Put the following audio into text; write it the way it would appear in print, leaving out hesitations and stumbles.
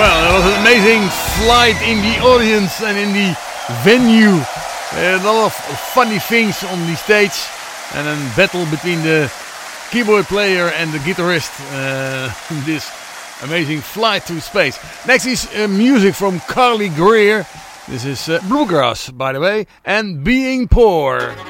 Well, there was an amazing flight in the audience and in the venue. A lot of funny things on the stage and a battle between the keyboard player and the guitarist. This amazing flight to space. Next is music from Carly Greer. This is Bluegrass, by the way, and Being Poor.